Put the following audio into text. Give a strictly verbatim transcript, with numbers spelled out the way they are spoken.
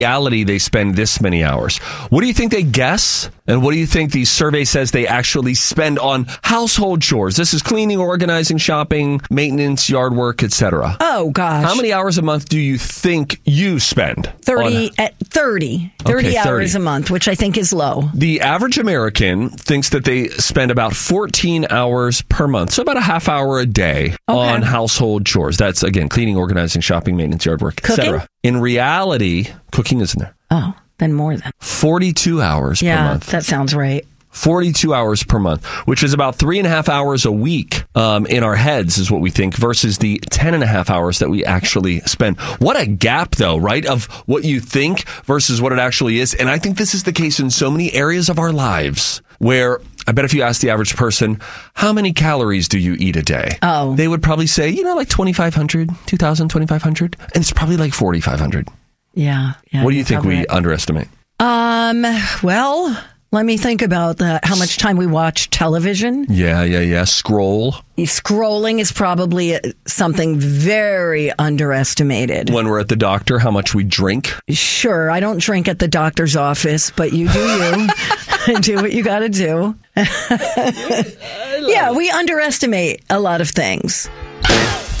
reality they spend this many hours. What do you think they guess? And what do you think the survey says they actually spend on household chores? This is cleaning, organizing, shopping, maintenance, yard work, et cetera. Oh, gosh. How many hours a month do you think you spend? thirty, on... at thirty. thirty okay, hours thirty. a month, which I think is low. The average American thinks that they spend about fourteen hours per month. So about a half hour a day okay. on household chores. That's, again, cleaning, organizing, shopping, maintenance, yard work, et cetera. In reality, cooking isn't there. Oh, then more than. forty-two hours yeah, per month. That sounds right. forty-two hours per month, which is about three and a half hours a week um, in our heads is what we think versus the ten and a half hours that we actually spend. What a gap, though, right? Of what you think versus what it actually is. And I think this is the case in so many areas of our lives where I bet if you ask the average person, how many calories do you eat a day? Oh. They would probably say, you know, like twenty-five hundred, two thousand, twenty-five hundred. And it's probably like forty-five hundred. Yeah. yeah what do you think we right. underestimate? Um, well, let me think about the, how much time we watch television. Yeah, yeah, yeah. Scroll. Scrolling is probably something very underestimated. When we're at the doctor, how much we drink. Sure, I don't drink at the doctor's office, but you do you. Do what you got to do. Yeah, we underestimate a lot of things.